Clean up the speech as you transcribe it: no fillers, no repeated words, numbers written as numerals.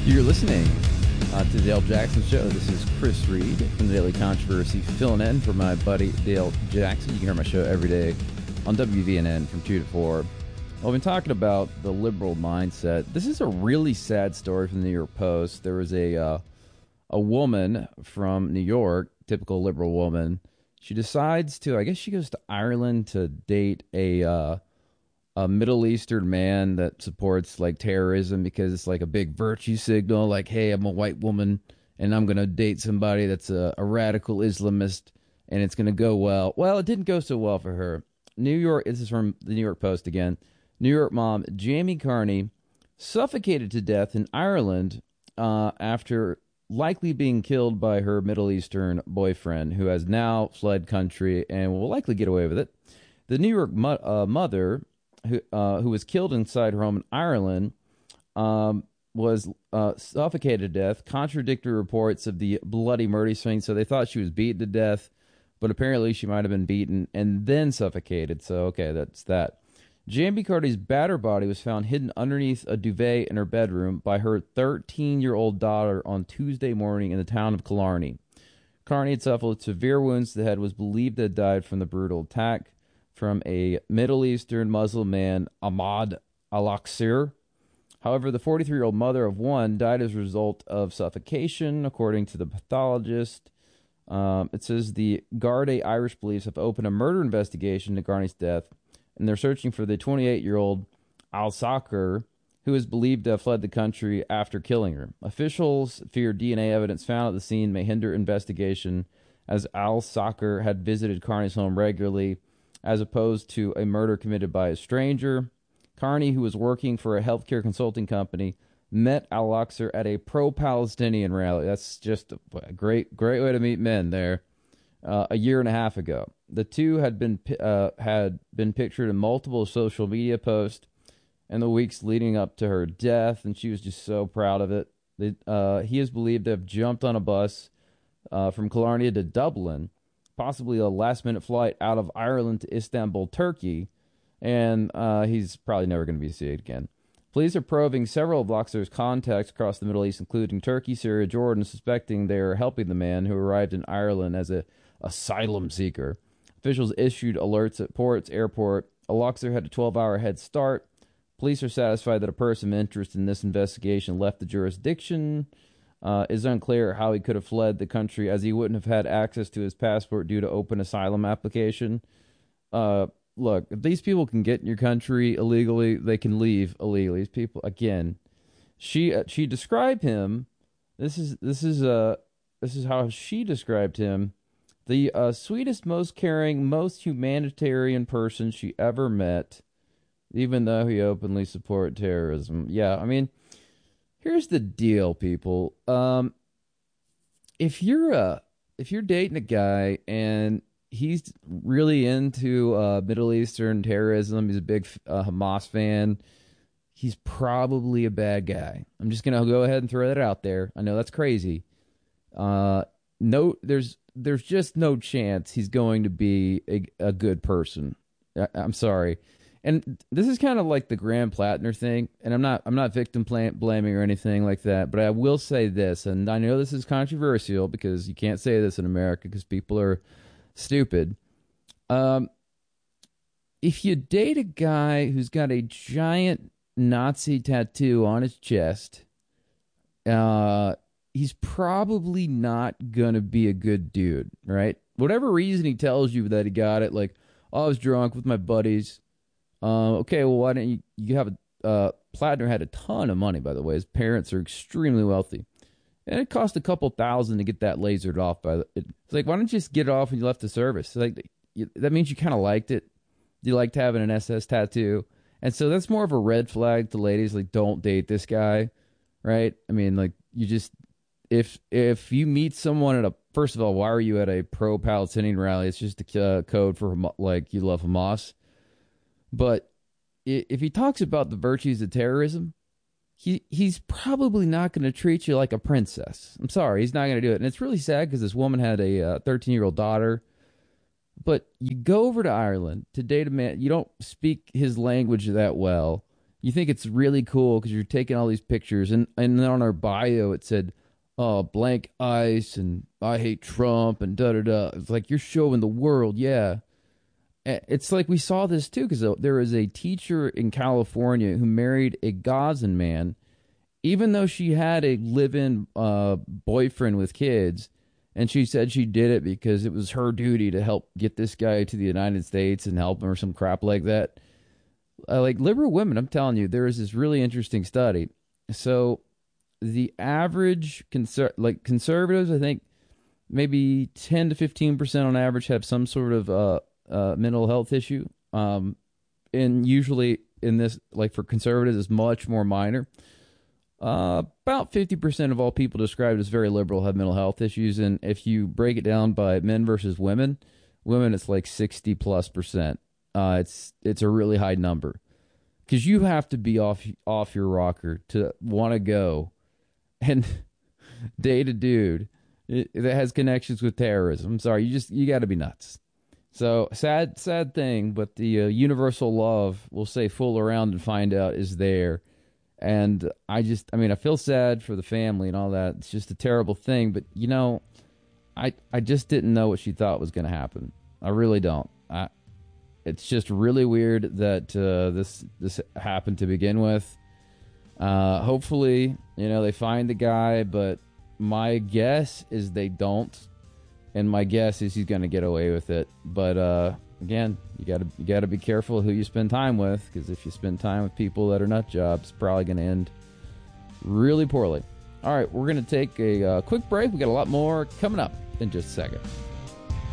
You're listening to the Dale Jackson Show. This is Chris Reed from the Daily Controversy, filling in for my buddy Dale Jackson. You can hear my show every day on WVNN from 2 to 4. Well, I've been talking about the liberal mindset. This is a really sad story from the New York Post. There was a woman from New York, typical liberal woman. She decides to, I guess she goes to Ireland to date a Middle Eastern man that supports like terrorism because it's like a big virtue signal. Like, hey, I'm a white woman and I'm going to date somebody that's a radical Islamist and it's going to go well. Well, it didn't go so well for her. New York, this is from the New York Post again. New York mom Jamie Carney suffocated to death in Ireland after likely being killed by her Middle Eastern boyfriend, who has now fled country and will likely get away with it. The New York mother, who was killed inside her home in Ireland, was suffocated to death. Contradictory reports of the bloody murder scene. So they thought she was beaten to death, but apparently she might have been beaten and then suffocated. So, okay, that's that. Jamie Carney's battered body was found hidden underneath a duvet in her bedroom by her 13-year-old daughter on Tuesday morning in the town of Killarney. Carney had suffered severe wounds to the head, was believed to have died from the brutal attack from a Middle Eastern Muslim man, Ahmad Al-Aqsir. However, the 43-year-old mother of one died as a result of suffocation, according to the pathologist. It says the Garda Irish police have opened a murder investigation into Carney's death, and they're searching for the 28-year-old Al-Sakir, who is believed to have fled the country after killing her. Officials fear DNA evidence found at the scene may hinder investigation, as Al-Sakir had visited Carney's home regularly, as opposed to a murder committed by a stranger. Carney, who was working for a healthcare consulting company, met Al-Aqsir at a pro-Palestinian rally. That's just a great way to meet men there. A year and a half ago. The two had been pictured in multiple social media posts in the weeks leading up to her death, and she was just so proud of it. He is believed to have jumped on a bus from Killarney to Dublin, possibly a last-minute flight out of Ireland to Istanbul, Turkey, and he's probably never going to be seen again. Police are probing several of Aqsir's contacts across the Middle East, including Turkey, Syria, Jordan, suspecting they are helping the man who arrived in Ireland as an asylum seeker. Officials issued alerts at ports, airport. Al-Aqsir had a 12-hour head start. Police are satisfied that a person of interest in this investigation left the jurisdiction. It's unclear how he could have fled the country, as he wouldn't have had access to his passport due to open asylum application. Look, if these people can get in your country illegally, they can leave illegally. These people, again, she described him. This is how she described him. The sweetest, most caring, most humanitarian person she ever met, even though he openly supported terrorism. Yeah, I mean, here's the deal, people. If you're dating a guy and he's really into Middle Eastern terrorism, he's a big Hamas fan, he's probably a bad guy. I'm just gonna go ahead and throw that out there. I know that's crazy. No, there's just no chance he's going to be a good person. I'm sorry. And this is kind of like the Graham Plattner thing, and I'm not victim blaming or anything like that, but I will say this, and I know this is controversial because you can't say this in America because people are stupid. If you date a guy who's got a giant Nazi tattoo on his chest, he's probably not gonna be a good dude, right? Whatever reason he tells you that he got it, like, oh, I was drunk with my buddies. Okay, well, why didn't you have Plattner had a ton of money, by the way. His parents are extremely wealthy. And it cost a couple thousand to get that lasered off. It's like, why don't you just get it off when you left the service? Like, that means you kind of liked it. You liked having an SS tattoo. And so that's more of a red flag to ladies, like, don't date this guy, right? I mean, like, you just, if you meet someone at first of all, why are you at a pro-Palestinian rally? It's just a code for, like, you love Hamas. But if he talks about the virtues of terrorism, he's probably not going to treat you like a princess. I'm sorry, he's not going to do it. And it's really sad because this woman had a 13-year-old daughter. But you go over to Ireland to date a man, you don't speak his language that well, you think it's really cool because you're taking all these pictures, and then on our bio it said, "Oh, blank ice," and "I hate Trump," and da da da. It's like you're showing the world, yeah. It's like we saw this too because there was a teacher in California who married a Gazan man, even though she had a live-in boyfriend with kids, and she said she did it because it was her duty to help get this guy to the United States and help him or some crap like that. Like liberal women, I'm telling you, there is this really interesting study. So the average conservatives, I think maybe 10 to 15% on average have some sort of mental health issue. And usually in this, like for conservatives, it's much more minor. About 50% of all people described as very liberal have mental health issues. And if you break it down by men versus women, it's like 60+%. It's a really high number because you have to be off your rocker to want to go and date a dude that has connections with terrorism. I'm sorry, you got to be nuts. So sad thing, but the universal love, we'll say, fool around and find out, is there. And I feel sad for the family and all that. It's just a terrible thing. But I just didn't know what she thought was going to happen. I really don't. It's just really weird that this happened to begin with. Hopefully, they find the guy, but my guess is they don't, and my guess is he's going to get away with it. But again, you gotta be careful who you spend time with, because if you spend time with people that are nut jobs, it's probably going to end really poorly. All right, we're going to take a quick break. We got a lot more coming up in just a second.